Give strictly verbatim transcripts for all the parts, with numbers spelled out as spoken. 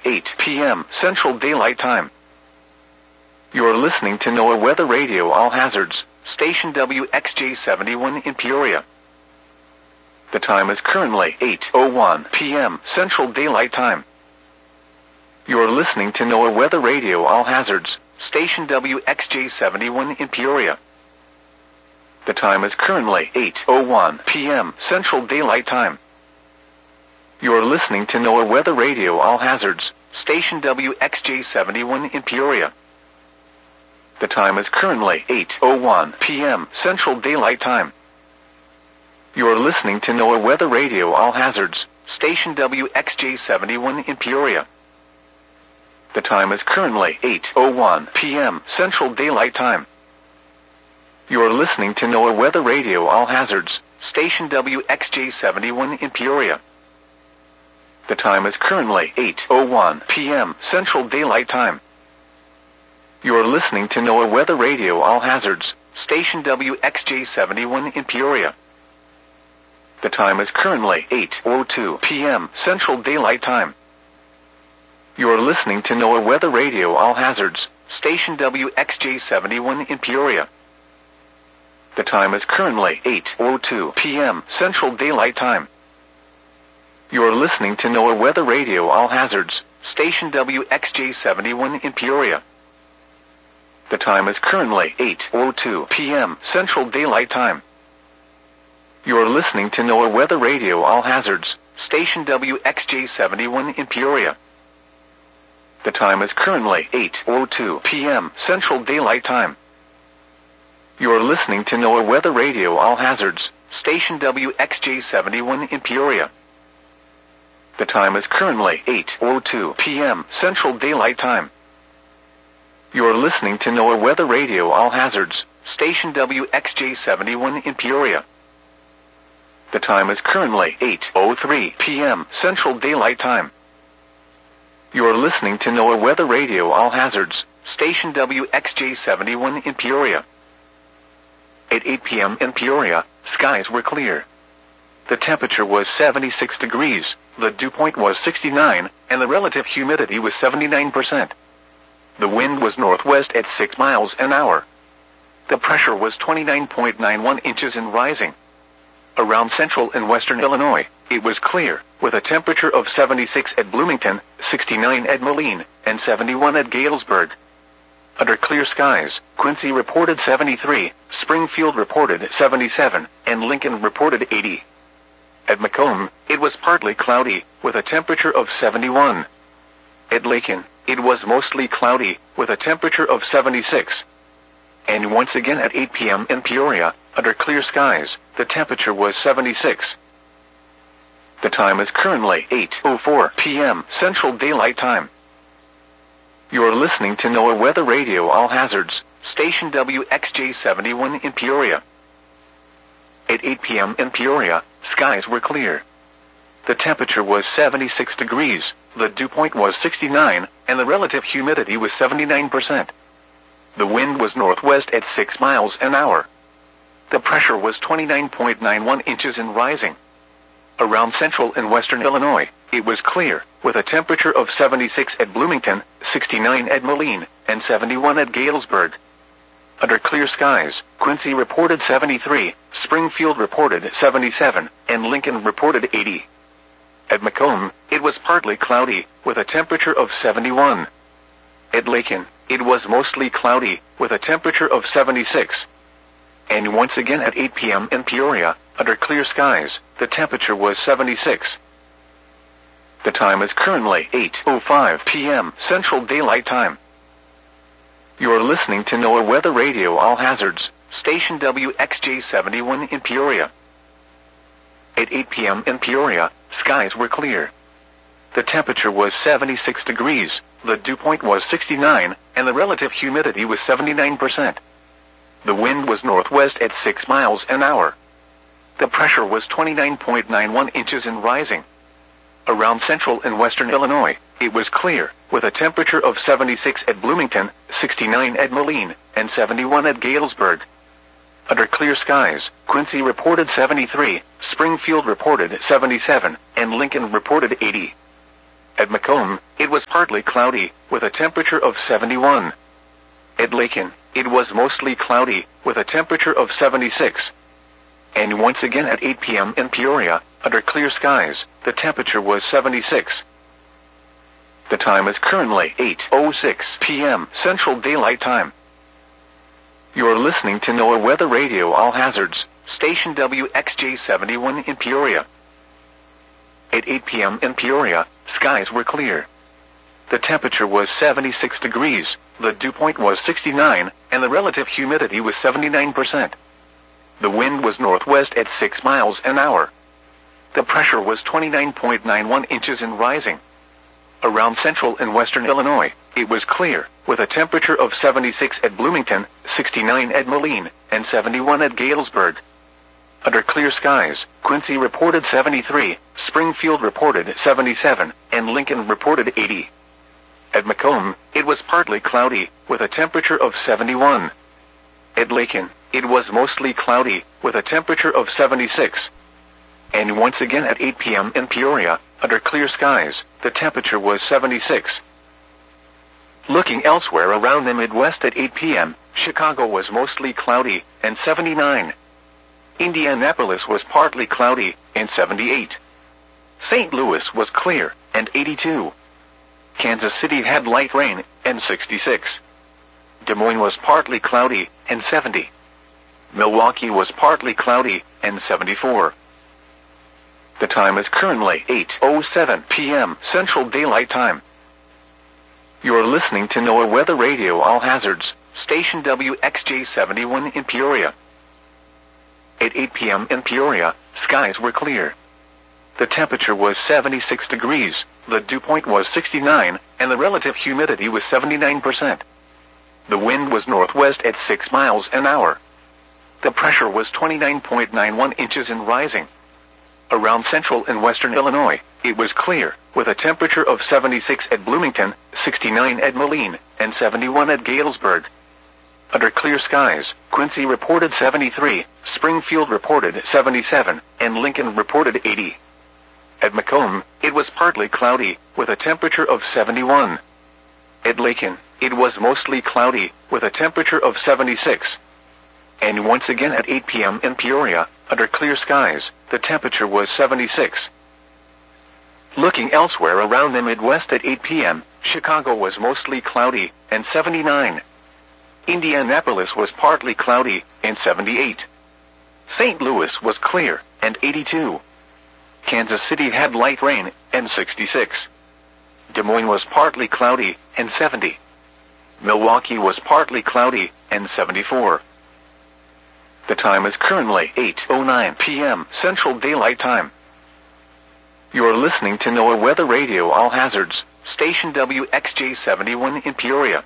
eight p m Central Daylight Time. You're listening to NOAA Weather Radio All Hazards, station W X J seventy-one in Peoria. The time is currently eight oh one p m Central Daylight Time. You're listening to NOAA Weather Radio All Hazards, station W X J seventy-one in Peoria. The time is currently eight oh one p m Central Daylight Time. You're listening to NOAA Weather Radio All Hazards, station W X J seventy-one in Peoria. The time is currently eight oh one p m Central Daylight Time. You're listening to NOAA Weather Radio All Hazards, station W X J seventy-one in Peoria. The time is currently eight oh one p m Central Daylight Time. You're listening to NOAA Weather Radio All Hazards, station W X J seventy-one in Peoria. The time is currently eight oh one p m Central Daylight Time. You're listening to NOAA Weather Radio All Hazards, station W X J seventy-one in Peoria. The time is currently eight oh two p m Central Daylight Time. You're listening to NOAA Weather Radio All Hazards, station W X J seventy-one in Peoria. The time is currently eight oh two p m Central Daylight Time. You're listening to NOAA Weather Radio All Hazards, station W X J seventy-one in Peoria. The time is currently eight oh two p m Central Daylight Time. You're listening to NOAA Weather Radio All Hazards, station W X J seventy-one in Peoria. The time is currently eight oh two p m Central Daylight Time. You're listening to NOAA Weather Radio All Hazards, station W X J seventy-one in Peoria. The time is currently eight oh two p m Central Daylight Time. You're listening to NOAA Weather Radio All Hazards, station W X J seventy-one in Peoria. The time is currently eight oh three p m Central Daylight Time. You're listening to NOAA Weather Radio All Hazards, station W X J seventy-one in Peoria. At eight p m in Peoria, skies were clear. The temperature was seventy-six degrees, the dew point was sixty-nine, and the relative humidity was seventy-nine percent. The wind was northwest at six miles an hour. The pressure was twenty-nine point nine one inches and rising. Around central and western Illinois, it was clear, with a temperature of seventy-six at Bloomington, sixty-nine at Moline, and seventy-one at Galesburg. Under clear skies, Quincy reported seventy-three, Springfield reported seventy-seven, and Lincoln reported eighty. At Macomb, it was partly cloudy, with a temperature of seventy-one. At Lakin, it was mostly cloudy, with a temperature of seventy-six. And once again at eight p m in Peoria, under clear skies, the temperature was seventy-six. The time is currently eight oh four p m Central Daylight Time. You're listening to NOAA Weather Radio All Hazards, station W X J seventy-one in Peoria. At eight p m in Peoria, skies were clear. The temperature was seventy-six degrees, the dew point was sixty-nine, and the relative humidity was seventy-nine percent. The wind was northwest at six miles an hour. The pressure was twenty-nine point nine one inches and rising. Around central and western Illinois, it was clear, with a temperature of seventy-six at Bloomington, sixty-nine at Moline, and seventy-one at Galesburg. Under clear skies, Quincy reported seventy-three, Springfield reported seventy-seven, and Lincoln reported eighty. At Macomb, it was partly cloudy, with a temperature of seventy-one. At Lakin, it was mostly cloudy, with a temperature of seventy-six. And once again at eight p m in Peoria, under clear skies, the temperature was seventy-six. The time is currently eight oh five p m Central Daylight Time. You're listening to NOAA Weather Radio All Hazards, station W X J seventy-one in Peoria. At eight p m in Peoria, skies were clear. The temperature was seventy-six degrees, the dew point was sixty-nine, and the relative humidity was seventy-nine percent. The wind was northwest at six miles an hour. The pressure was twenty-nine point nine one inches and rising. Around central and western Illinois, it was clear, with a temperature of seventy-six at Bloomington, sixty-nine at Moline, and seventy-one at Galesburg. Under clear skies, Quincy reported seventy-three, Springfield reported seventy-seven, and Lincoln reported eighty. At Macomb, it was partly cloudy, with a temperature of seventy-one. At Lakin, it was mostly cloudy, with a temperature of seventy-six. And once again at eight p.m. in Peoria, under clear skies, the temperature was seventy-six. The time is currently eight oh six p.m. Central Daylight Time. You're listening to NOAA Weather Radio All Hazards, station W X J seventy-one in Peoria. At eight p.m. in Peoria, skies were clear. The temperature was seventy-six degrees, the dew point was sixty-nine, and the relative humidity was seventy-nine percent. The wind was northwest at six miles an hour. The pressure was twenty-nine point nine one inches and rising. Around central and western Illinois, it was clear, with a temperature of seventy-six at Bloomington, sixty-nine at Moline, and seventy-one at Galesburg. Under clear skies, Quincy reported seventy-three, Springfield reported seventy-seven, and Lincoln reported eighty. At Macomb, it was partly cloudy, with a temperature of seventy-one. At Lakin, it was mostly cloudy, with a temperature of seventy-six. And once again at eight p.m. in Peoria, under clear skies, the temperature was seventy-six. Looking elsewhere around the Midwest at eight p.m., Chicago was mostly cloudy, and seventy-nine. Indianapolis was partly cloudy, and seventy-eight. Saint Louis was clear, and eighty-two. Kansas City had light rain, and sixty-six. Des Moines was partly cloudy, and seventy. Milwaukee was partly cloudy, and seventy-four. The time is currently eight oh seven p.m. Central Daylight Time. You're listening to NOAA Weather Radio All Hazards, station W X J seventy-one in Peoria. At eight p.m. in Peoria, skies were clear. The temperature was seventy-six degrees, the dew point was sixty-nine, and the relative humidity was seventy-nine percent. The wind was northwest at six miles an hour. The pressure was twenty-nine point nine one inches and rising. Around central and western Illinois, it was clear, with a temperature of seventy-six at Bloomington, sixty-nine at Moline, and seventy-one at Galesburg. Under clear skies, Quincy reported seventy-three, Springfield reported seventy-seven, and Lincoln reported eighty. At Macomb, it was partly cloudy, with a temperature of seventy-one. At Lakin, it was mostly cloudy, with a temperature of seventy-six. And once again at eight p.m. in Peoria, under clear skies, the temperature was seventy-six. Looking elsewhere around the Midwest at eight p.m., Chicago was mostly cloudy, and seventy-nine. Indianapolis was partly cloudy, and seventy-eight. Saint Louis was clear, and eighty-two. Kansas City had light rain, and sixty-six. Des Moines was partly cloudy, and seventy. Milwaukee was partly cloudy, and seventy-four. The time is currently eight oh nine p.m. Central Daylight Time. You're listening to NOAA Weather Radio All Hazards, station W X J seventy-one in Peoria.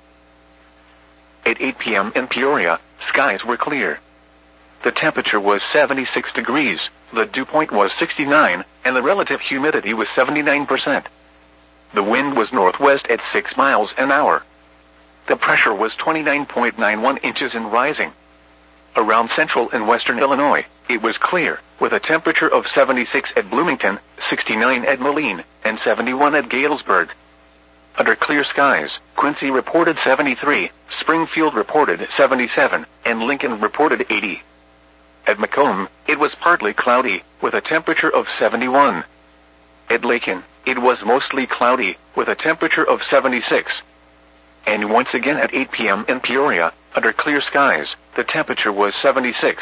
At eight p.m. in Peoria, skies were clear. The temperature was seventy-six degrees, the dew point was sixty-nine, and the relative humidity was seventy-nine percent. The wind was northwest at six miles an hour. The pressure was twenty-nine point nine one inches and rising. Around central and western Illinois, it was clear, with a temperature of seventy-six at Bloomington, sixty-nine at Moline, and seventy-one at Galesburg. Under clear skies, Quincy reported seventy-three, Springfield reported seventy-seven, and Lincoln reported eighty. At Macomb, it was partly cloudy, with a temperature of seventy-one. At Lakin, it was mostly cloudy, with a temperature of seventy-six. And once again at eight p.m. in Peoria, under clear skies, the temperature was seventy-six.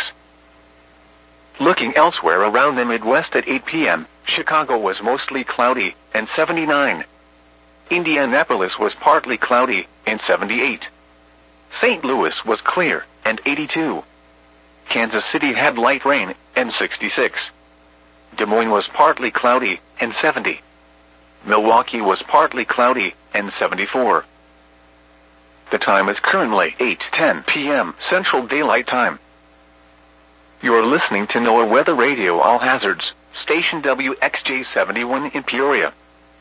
Looking elsewhere around the Midwest at eight p.m., Chicago was mostly cloudy, and seventy-nine. Indianapolis was partly cloudy, and seventy-eight. Saint Louis was clear, and eighty-two. Kansas City had light rain, and sixty-six. Des Moines was partly cloudy, and seventy. Milwaukee was partly cloudy, and seventy-four. The time is currently eight ten p.m. Central Daylight Time. You're listening to NOAA Weather Radio All Hazards, station W X J seventy-one in Peoria.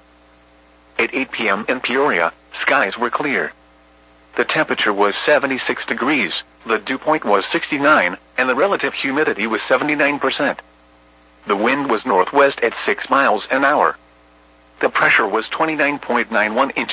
At eight p.m. in Peoria, skies were clear. The temperature was seventy-six degrees, the dew point was sixty-nine, and the relative humidity was seventy-nine percent. The wind was northwest at six miles an hour. The pressure was twenty-nine point nine one inches.